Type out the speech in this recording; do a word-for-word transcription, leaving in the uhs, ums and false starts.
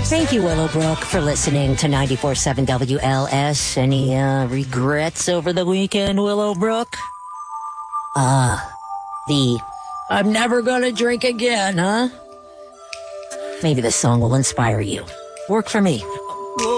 Thank you, Willowbrook, for listening to ninety-four point seven W L S. Any uh, regrets over the weekend, Willowbrook? Ah, uh, the I'm never gonna drink again, huh? Maybe this song will inspire you. Work for me.